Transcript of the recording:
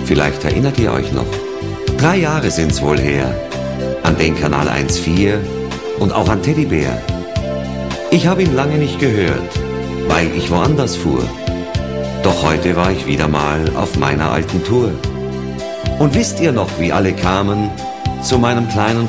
Vielleicht erinnert ihr euch noch. 3 Jahre sind's wohl her. An den Kanal 1,4 und auch an Teddybär. Ich habe ihn lange nicht gehört, weil ich woanders fuhr. Doch heute war ich wieder mal auf meiner alten Tour. Und wisst ihr noch, wie alle kamen zu meinem kleinen